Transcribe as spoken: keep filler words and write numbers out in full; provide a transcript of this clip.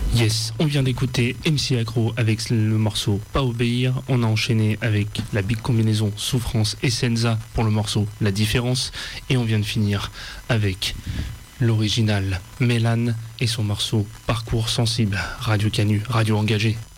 Yes, on vient d'écouter M C Agro avec le morceau Pas obéir. On a enchaîné avec la big combinaison Souffrance et Senza pour le morceau La différence. Et on vient de finir avec l'original Mélane et son morceau Parcours sensible. Radio Canu, radio engagée.